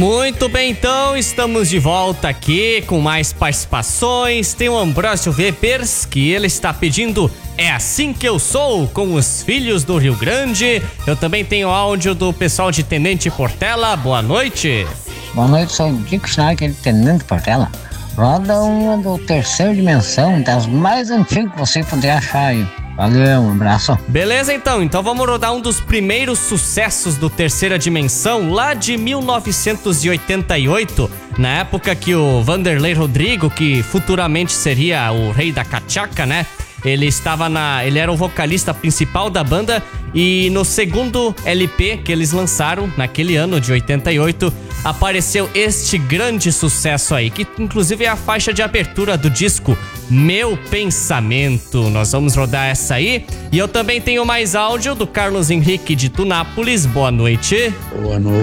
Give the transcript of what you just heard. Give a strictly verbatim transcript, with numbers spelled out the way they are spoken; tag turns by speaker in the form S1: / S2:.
S1: Muito bem, então, estamos de volta aqui com mais participações. Tem o Ambrósio Webers, que ele está pedindo É Assim Que Eu Sou, com os Filhos do Rio Grande. Eu também tenho áudio do pessoal de Tenente Portela. Boa noite.
S2: Boa noite, sou o Dico Schneider, aquele Tenente Portela. Roda uma do Terceira Dimensão, das mais antigas que você puder achar aí. Valeu, um abraço.
S1: Beleza, então. Então vamos rodar um dos primeiros sucessos do Terceira Dimensão, lá de mil novecentos e oitenta e oito, na época que o Vanderlei Rodrigo, que futuramente seria o rei da cachaca, né? Ele estava na... Ele era o vocalista principal da banda e no segundo L P que eles lançaram, naquele ano de oitenta e oito, apareceu este grande sucesso aí, que inclusive é a faixa de abertura do disco Meu Pensamento. Nós vamos rodar essa aí. E eu também tenho mais áudio do Carlos Henrique de Tunápolis. Boa noite.
S3: Boa noite.